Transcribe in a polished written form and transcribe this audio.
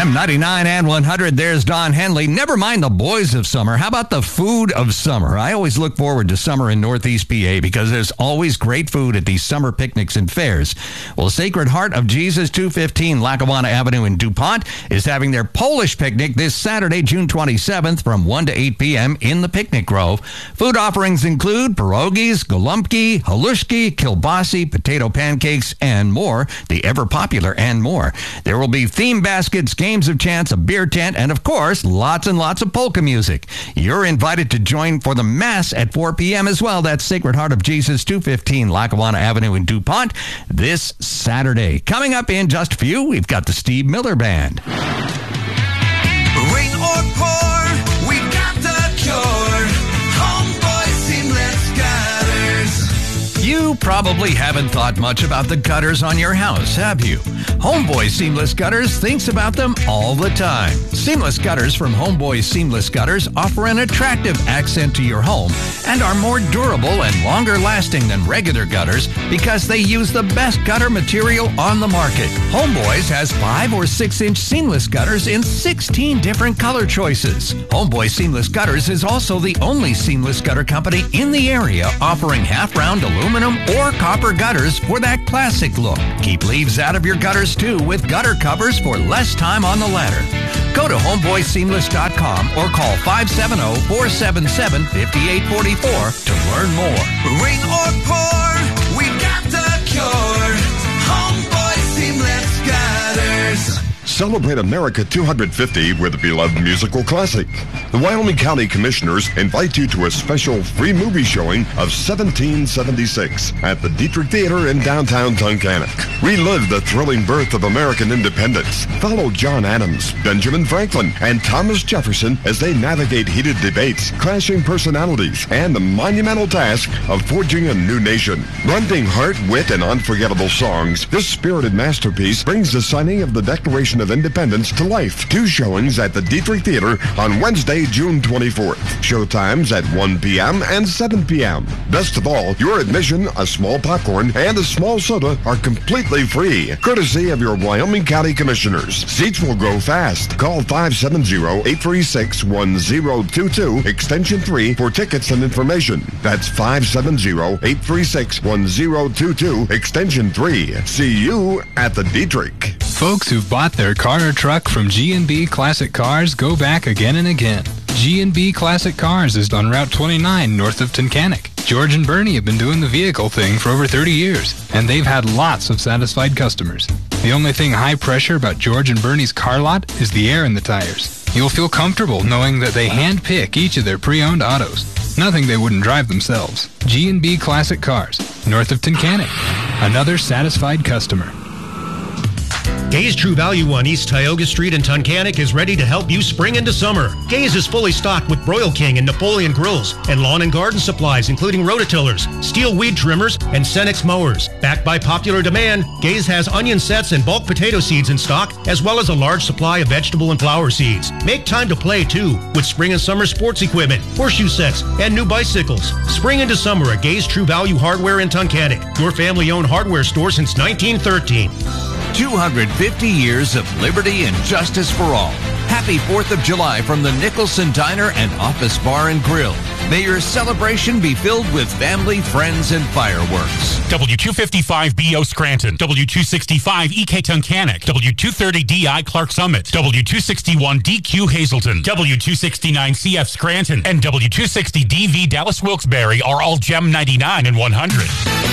Gem 99 and 100. There's Don Henley. Never mind the boys of summer. How about the food of summer? I always look forward to summer in Northeast PA because there's always great food at these summer picnics and fairs. Well, Sacred Heart of Jesus, 215 Lackawanna Avenue in DuPont, is having their Polish picnic this Saturday, June 27th from 1 to 8 p.m. in the Picnic Grove. Food offerings include pierogies, golubki, halushki, kielbasi, potato pancakes, and more. The ever-popular and more. There will be theme baskets, games of chance, a beer tent, and of course, lots and lots of polka music. You're invited to join for the Mass at 4 p.m. as well. That's Sacred Heart of Jesus, 215 Lackawanna Avenue in DuPont this Saturday. Coming up in just a few, we've got the Steve Miller Band. Rain or pour, we've got the cure. Homeboy Seamless Gutters. You probably haven't thought much about the gutters on your house, have you? Homeboy Seamless Gutters thinks about them all the time. Seamless Gutters from Homeboy Seamless Gutters offer an attractive accent to your home and are more durable and longer lasting than regular gutters because they use the best gutter material on the market. Homeboys has 5 or 6 inch seamless gutters in 16 different color choices. Homeboy Seamless Gutters is also the only seamless gutter company in the area offering half-round aluminum or copper gutters for that classic look. Keep leaves out of your gutters too with gutter covers for less time on the ladder. Go to homeboyseamless.com or call 570-477-5844 to learn more. Rain or pour, we've got the cure. Homeboy Seamless Gutters. Celebrate America 250 with a beloved musical classic. The Wyoming County Commissioners invite you to a special free movie showing of 1776 at the Dietrich Theater in downtown Tunkhannock. Relive the thrilling birth of American independence. Follow John Adams, Benjamin Franklin, and Thomas Jefferson as they navigate heated debates, clashing personalities, and the monumental task of forging a new nation. Blending heart, wit, and unforgettable songs, this spirited masterpiece brings the signing of the Declaration of Independence to life. 2 showings at the Dietrich Theater on Wednesday, June 24th. Showtimes at 1 p.m. and 7 p.m. Best of all, your admission, a small popcorn, and a small soda are completely free, courtesy of your Wyoming County Commissioners. Seats will go fast. Call 570-836-1022, extension 3 for tickets and information. That's 570-836-1022, extension 3. See you at the Dietrich. Folks who've bought their car or truck from G&B Classic Cars go back again and again. G&B Classic Cars is on Route 29 north of Tunkhannock. George and Bernie have been doing the vehicle thing for over 30 years, and they've had lots of satisfied customers. The only thing high pressure about George and Bernie's car lot is the air in the tires. You'll feel comfortable knowing that they hand-pick each of their pre-owned autos. Nothing they wouldn't drive themselves. G&B Classic Cars, north of Tunkhannock. Another satisfied customer. Gaze True Value on East Tioga Street in Tunkhannock is ready to help you spring into summer. Gaze is fully stocked with Broil King and Napoleon grills and lawn and garden supplies including rototillers, steel weed trimmers, and Cenex mowers. Backed by popular demand, Gaze has onion sets and bulk potato seeds in stock as well as a large supply of vegetable and flower seeds. Make time to play too with spring and summer sports equipment, horseshoe sets, and new bicycles. Spring into summer at Gaze True Value Hardware in Tunkhannock, your family-owned hardware store since 1913. 250 years of liberty and justice for all. Happy 4th of July from the Nicholson Diner and Office Bar and Grill. May your celebration be filled with family, friends, and fireworks. W255BO Scranton, W265 EK Tunkhannock, W230DI Clark Summit, W261DQ Hazleton, W269CF Scranton, and W260DV Dallas Wilkes-Barre are all Gem 99 and 100.